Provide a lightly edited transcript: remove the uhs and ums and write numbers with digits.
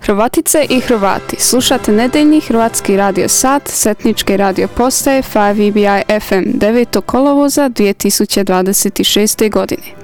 Hrvatice i Hrvati, slušate nedeljni hrvatski radio sat Setničke radio postaje 5EBI FM 9. kolovoza 2026. godine.